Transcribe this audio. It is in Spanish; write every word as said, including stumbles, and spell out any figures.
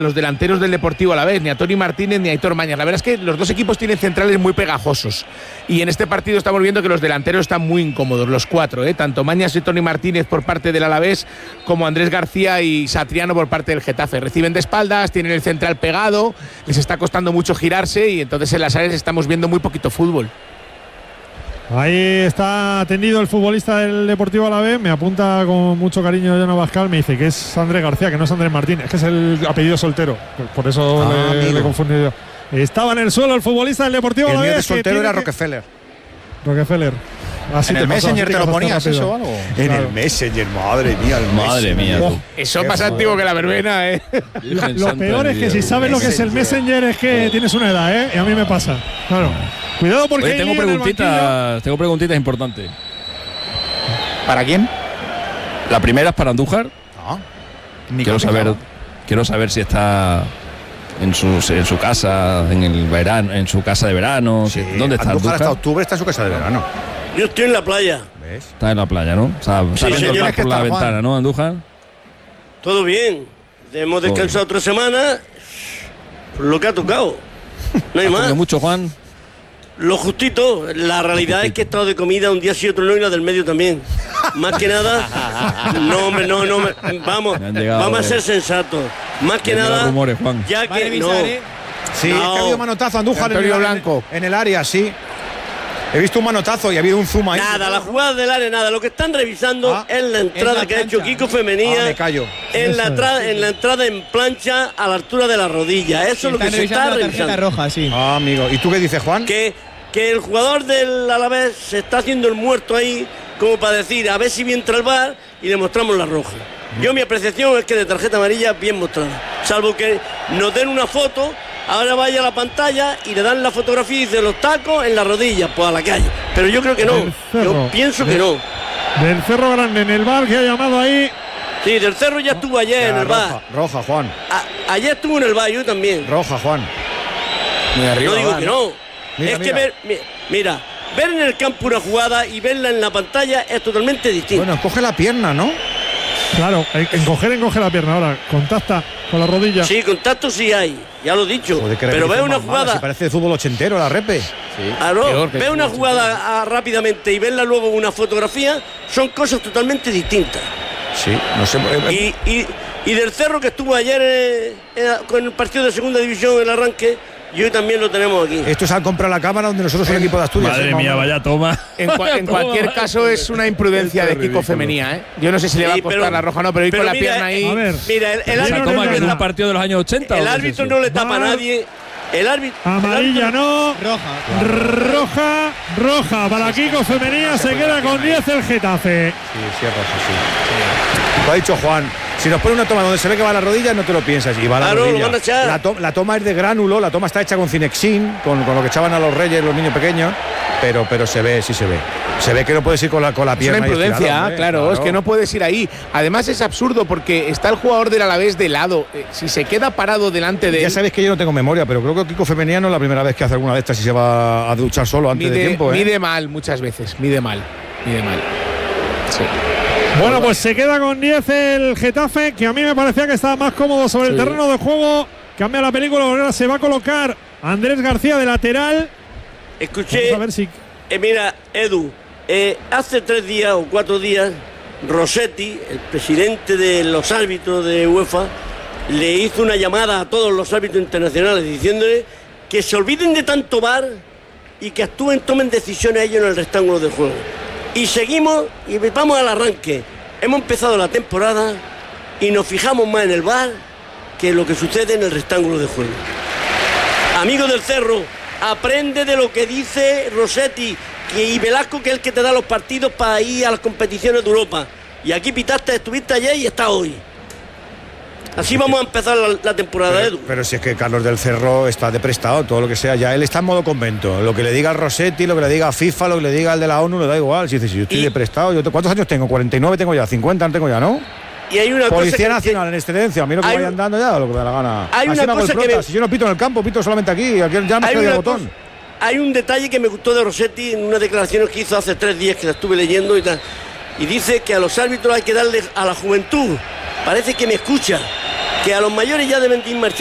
los delanteros del Deportivo Alavés, ni a Toni Martínez ni a Aitor Mañas. La verdad es que los dos equipos tienen centrales muy pegajosos y en este partido estamos viendo que los delanteros están muy incómodos, los cuatro, ¿eh? Tanto Mañas y Toni Martínez por parte del Alavés como Andrés García y Satriano por parte del Getafe. Reciben de espaldas, tienen el central pegado, les está costando mucho girarse y entonces en las áreas estamos viendo muy poquito fútbol. Ahí está atendido el futbolista del Deportivo Alavés, me apunta con mucho cariño Jono Bascal, me dice que es Andrés García, que no es Andrés Martínez, que es el apellido soltero, por eso ah, le, le he confundido. Estaba en el suelo el futbolista del Deportivo Alavés. El mío de soltero era Rockefeller. Rockefeller. Así ¿En el Messenger te lo ponías eso o algo? En claro. el Messenger, madre mía, el Madre mía. Oh, eso es más antiguo que la verbena, ¿eh? Lo, lo peor es que si sabes lo que es el Messenger es que oh. tienes una edad, ¿eh? Y a mí me pasa. Claro. Cuidado porque Oye, tengo preguntitas, tengo preguntitas importantes. ¿Para quién? La primera es para Andújar. Ah, quiero saber, quiero saber si está en su en su casa en el verano, en su casa de verano. Sí. ¿Dónde está Andújar? Andújar? Hasta octubre está en su casa de verano. Yo estoy en la playa. ¿Ves? Está en la playa, ¿no? O sea, sí, está viendo por la Juan. ventana, ¿no, Andújar? Todo bien. Hemos descansado otra semana. Por lo que ha tocado. No hay ¿Has más. comido mucho, Juan? Lo justito. La realidad es que he estado de comida un día sí, otro no, y la del medio también. Más que nada. No, hombre, no, no. Vamos, llegado, vamos a ser sensatos. Más que nada. Rumores, Juan. Ya que revisar, no. ¿eh? Sí, no. Es que ha habido manotazo Andújar en el Blanco. En el área, sí. He visto un manotazo y ha habido un zoom ahí. Nada, la jugada del área, nada. Lo que están revisando ah, es la entrada la que plancha, ha hecho Kiko Femenía. Ah, me callo. En la, tra- en la entrada en plancha a la altura de la rodilla. Eso es lo que se está revisando. Roja, sí. Ah, amigo. ¿Y tú qué dices, Juan? Que, que el jugador del Alavés se está haciendo el muerto ahí, como para decir, a ver si bien entra el V A R y le mostramos la roja. Yo mi apreciación es que de tarjeta amarilla bien mostrada. Salvo que nos den una foto. Ahora vaya a la pantalla y le dan la fotografía y dice los tacos en la rodilla, pues a la calle. Pero yo creo que no. Yo pienso que no. Del Cerro Grande en el V A R que ha llamado ahí. Sí, del Cerro ya estuvo ayer ya, en el roja, V A R. Roja, Juan. A, ayer estuvo en el V A R, yo también. Roja, Juan. Arriba, no digo que no. Mira, es mira. que ver, mira, ver en el campo una jugada y verla en la pantalla es totalmente distinto. Bueno, coge la pierna, ¿no? Claro, encoger, encoge la pierna. Ahora, contacta con la rodilla. Sí, contacto sí hay, ya lo he dicho. Joder, pero ve una jugada. Mala, si parece de fútbol ochentero, la repe. Sí. Claro, ve una jugada a, rápidamente y verla luego en una fotografía, son cosas totalmente distintas. Sí, no sé. Y, y, y del Cerro que estuvo ayer eh, eh, con el partido de segunda división en el arranque. Y hoy también lo tenemos aquí. Esto es al comprar la cámara donde nosotros somos el equipo de Asturias. Madre mía, vaya toma. En, cua- en cualquier caso es una imprudencia de Kiko Femenía, ¿eh? Yo no sé si le va a costar la roja o no, pero ir con la mira, pierna ahí. A ver. Mira, el, el árbitro toma no que le es un partido de los años ochenta. El árbitro no le tapa a nadie. El árbitro. Amarilla el árbitro, no. Roja. Roja. Roja para Kiko Femenía. Se queda con diez el Getafe. Sí, sí, es roja, sí. Lo ha dicho Juan. Si nos pone una toma donde se ve que va la rodilla, no te lo piensas. Y va la claro, rodilla. Lo van a echar. La, to- la toma es de gránulo, la toma está hecha con Cinexin, con, con lo que echaban a los reyes, los niños pequeños. Pero, pero se ve, sí se ve. Se ve que no puedes ir con la, con la pierna. Es una imprudencia, estirado, ¿eh? claro, claro, es que no puedes ir ahí. Además es absurdo porque está el jugador del Alavés de lado. Eh, si se queda parado delante de Ya él. sabes que yo no tengo memoria, pero creo que Kiko Femenía no es la primera vez que hace alguna de estas y se va a duchar solo antes mide, de tiempo. ¿eh? Mide mal muchas veces, mide mal. Mide mal. Sí. Bueno, pues se queda con diez el Getafe, que a mí me parecía que estaba más cómodo sobre sí. el terreno de juego. Cambia la película, ahora se va a colocar Andrés García de lateral. Escuché. Vamos a ver si. Eh, mira, Edu, eh, hace tres días o cuatro días, Rossetti, el presidente de los árbitros de UEFA, le hizo una llamada a todos los árbitros internacionales diciéndole que se olviden de tanto V A R y que actúen, tomen decisiones ellos en el rectángulo de juego. Y seguimos y vamos al arranque. Hemos empezado la temporada y nos fijamos más en el V A R que en lo que sucede en el rectángulo de juego. Amigo del Cerro, aprende de lo que dice Rossetti y Velasco, que es el que te da los partidos para ir a las competiciones de Europa. Y aquí pitaste, estuviste ayer y estás hoy. Así vamos a empezar la, la temporada, pero, Edu. Pero si es que Carlos del Cerro está de prestado, todo lo que sea, ya él está en modo convento. Lo que le diga al Rossetti, lo que le diga a FIFA, lo que le diga al de la ONU, le da igual. Si dice, si yo estoy y, de prestado, yo te, ¿cuántos años tengo? cuarenta y nueve tengo ya, cincuenta no tengo ya, ¿no? Y hay una Policía cosa Nacional que, en excedencia, a mí no que vayan un, dando ya lo que me da la gana. Hay Así una no cosa que me, si yo no pito en el campo, pito solamente aquí, aquí ya me queda el botón. Cosa, hay un detalle que me gustó de Rossetti en unas declaraciones que hizo hace tres días que la estuve leyendo y tal. Y dice que a los árbitros hay que darle a la juventud. Parece que me escucha. que a los mayores ya deben de ir marchando.